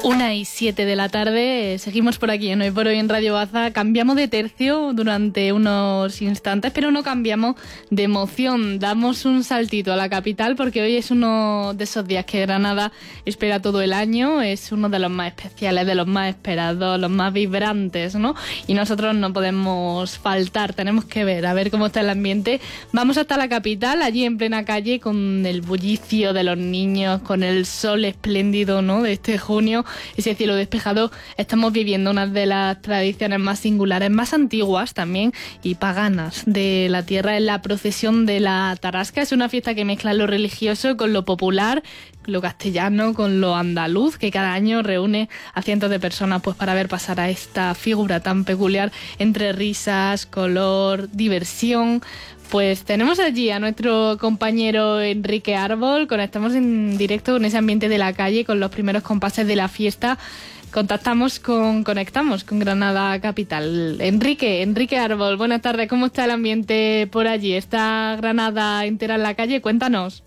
1:07 de la tarde, seguimos por aquí en Hoy por Hoy en Radio Baza. Cambiamos de tercio durante unos instantes, pero no cambiamos de emoción. Damos un saltito a la capital porque hoy es uno de esos días que Granada espera todo el año. Es uno de los más especiales, de los más esperados, los más vibrantes, ¿no? Y nosotros no podemos faltar, tenemos que ver, a ver cómo está el ambiente. Vamos hasta la capital, allí en plena calle, con el bullicio de los niños, con el sol espléndido, ¿no?, de este junio. Ese cielo despejado. Estamos viviendo una de las tradiciones más singulares, más antiguas también y paganas de la tierra. Es la procesión de la Tarasca. Es una fiesta que mezcla lo religioso con lo popular, lo castellano con lo andaluz, que cada año reúne a cientos de personas pues para ver pasar a esta figura tan peculiar entre risas, color, diversión. Pues tenemos allí a nuestro compañero Enrique Árbol, conectamos en directo con ese ambiente de la calle, con los primeros compases de la fiesta. Conectamos con Granada Capital. Enrique Árbol, buenas tardes, ¿cómo está el ambiente por allí? ¿Está Granada entera en la calle? Cuéntanos.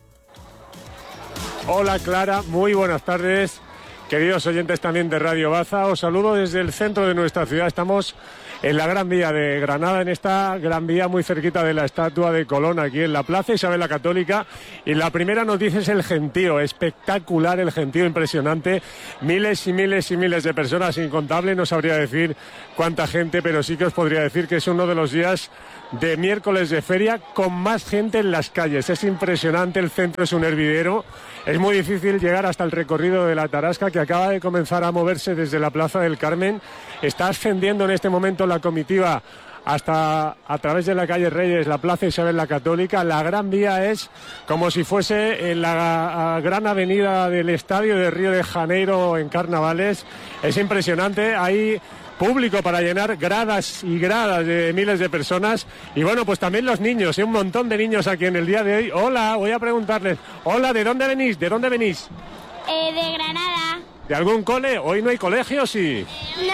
Hola Clara, muy buenas tardes. Queridos oyentes también de Radio Baza, os saludo desde el centro de nuestra ciudad. Estamos en la Gran Vía de Granada, en esta Gran Vía muy cerquita de la estatua de Colón, aquí en la Plaza Isabel la Católica. Y la primera noticia es el gentío, espectacular el gentío, impresionante. Miles y miles y miles de personas, incontable, no sabría decir cuánta gente, pero sí que os podría decir que es uno de los días de miércoles de feria con más gente en las calles. Es impresionante, el centro es un hervidero. Es muy difícil llegar hasta el recorrido de la Tarasca, que acaba de comenzar a moverse desde la Plaza del Carmen. Está ascendiendo en este momento la comitiva hasta a través de la calle Reyes, la Plaza Isabel la Católica. La Gran Vía es como si fuese en la gran avenida del Estadio de Río de Janeiro en carnavales. Es impresionante. Hay público para llenar gradas y gradas de miles de personas. Y bueno, pues también los niños, un montón de niños aquí en el día de hoy. Hola, voy a preguntarles. Hola, ¿de dónde venís? ¿De dónde venís? De Granada. ¿De algún cole? ¿Hoy no hay colegio, sí?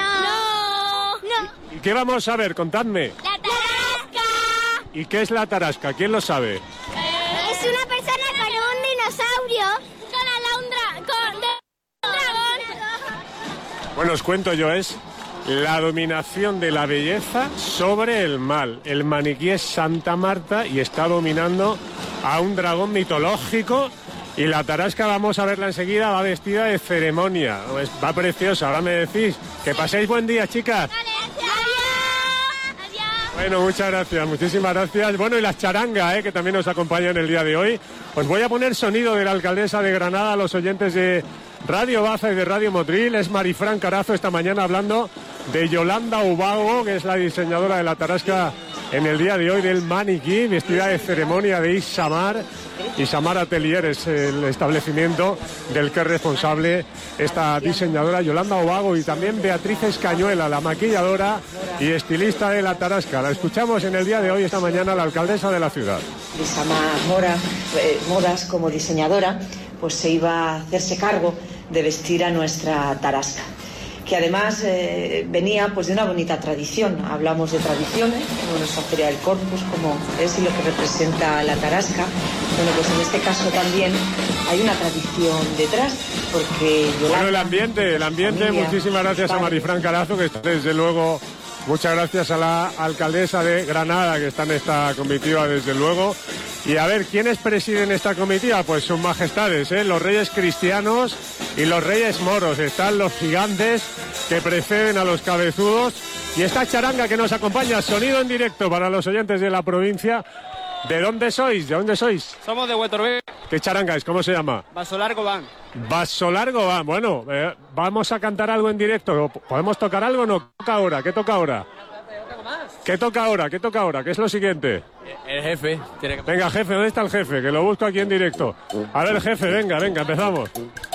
No. ¿Y qué vamos a ver? Contadme. ¡La Tarasca! ¿Y qué es la Tarasca? ¿Quién lo sabe? Es una persona con un dinosaurio. Con un dragón. Bueno, os cuento yo, es la dominación de la belleza sobre el mal. El maniquí es Santa Marta y está dominando a un dragón mitológico. Y la Tarasca, vamos a verla enseguida, va vestida de ceremonia. Va preciosa. Ahora me decís que paséis buen día, chicas. Vale, adiós. Bueno, muchas gracias, muchísimas gracias. Bueno, y las charangas, que también nos acompañan el día de hoy. Os voy a poner sonido de la alcaldesa de Granada a los oyentes de Radio Baza y de Radio Motril. Es Marifran Carazo esta mañana hablando de Yolanda Ubago, que es la diseñadora de la Tarasca en el día de hoy, del maniquí, vestida de ceremonia de Isamar. Isamar Atelier es el establecimiento del que es responsable esta diseñadora Yolanda Ubago, y también Beatriz Escañuela, la maquilladora y estilista de la Tarasca. La escuchamos en el día de hoy, esta mañana, la alcaldesa de la ciudad. Isamar Modas, como diseñadora, pues se iba a hacerse cargo de vestir a nuestra Tarasca, que además venía pues de una bonita tradición. Hablamos de tradiciones, como nuestra Feria del Corpus, como es y lo que representa la Tarasca. Bueno, pues en este caso también hay una tradición detrás, porque Yolanda... Bueno, el ambiente, familia, muchísimas gracias a Marifran Carazo, que está desde luego... Muchas gracias a la alcaldesa de Granada, que está en esta comitiva, desde luego. Y a ver, ¿quiénes presiden esta comitiva? Pues sus majestades, los reyes cristianos y los reyes moros. Están los gigantes que preceden a los cabezudos. Y esta charanga que nos acompaña, sonido en directo para los oyentes de la provincia. ¿De dónde sois? ¿De dónde sois? Somos de Huetorbe. ¿Qué charanga es? ¿Cómo se llama? Vasolargo Van. Vasolargo Van. Bueno, vamos a cantar algo en directo. ¿Podemos tocar algo o no? ¿Qué toca ahora? ¿Qué toca ahora? ¿Qué toca ahora? ¿Qué toca ahora? ¿Qué es lo siguiente? El jefe. Venga, jefe, ¿dónde está el jefe? Que lo busco aquí en directo. A ver, jefe, venga, empezamos.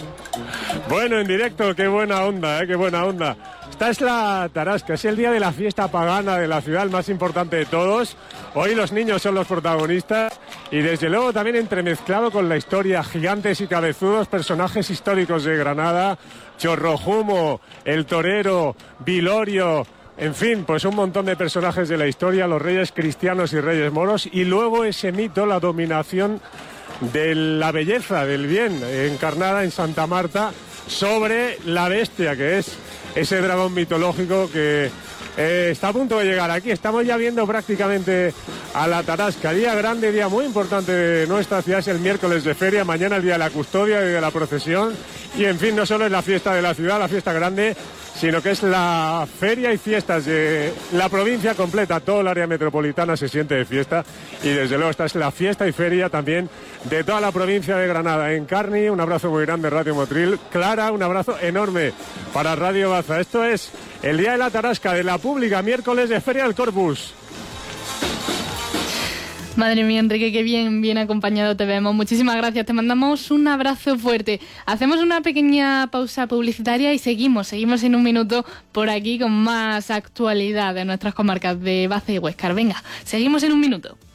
Bueno, en directo, qué buena onda, qué buena onda. Esta es la Tarasca, es el día de la fiesta pagana de la ciudad, el más importante de todos. Hoy los niños son los protagonistas y desde luego también entremezclado con la historia, gigantes y cabezudos, personajes históricos de Granada, Chorrojumo, el torero, Vilorio, en fin, pues un montón de personajes de la historia, los reyes cristianos y reyes moros, y luego ese mito, la dominación de la belleza, del bien, encarnada en Santa Marta, sobre la bestia, que es ese dragón mitológico que está a punto de llegar aquí. Estamos ya viendo prácticamente a la Tarasca. Día grande, día muy importante de nuestra ciudad, es el miércoles de feria, mañana el día de la custodia y de la procesión. Y en fin, no solo es la fiesta de la ciudad, la fiesta grande, sino que es la feria y fiestas de la provincia completa. Todo el área metropolitana se siente de fiesta y desde luego esta es la fiesta y feria también de toda la provincia de Granada. Encarni, un abrazo muy grande, Radio Motril. Clara, un abrazo enorme para Radio Baza. Esto es el Día de la Tarasca de la Pública, miércoles de Feria del Corpus. Madre mía, Enrique, qué bien acompañado te vemos. Muchísimas gracias, te mandamos un abrazo fuerte. Hacemos una pequeña pausa publicitaria y seguimos en un minuto por aquí con más actualidad de nuestras comarcas de Baza y Huéscar. Venga, seguimos en un minuto.